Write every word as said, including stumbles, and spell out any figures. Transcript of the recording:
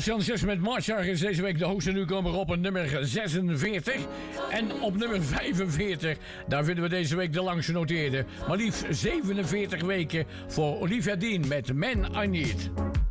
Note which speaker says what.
Speaker 1: Sebastian Zus met Marchar is deze week de hoogste nieuwkomer op nummer zesenveertig. En op nummer vijfenveertig, daar vinden we deze week de langst genoteerde. Maar liefst zevenenveertig weken voor Olivia Dean met Man I Need.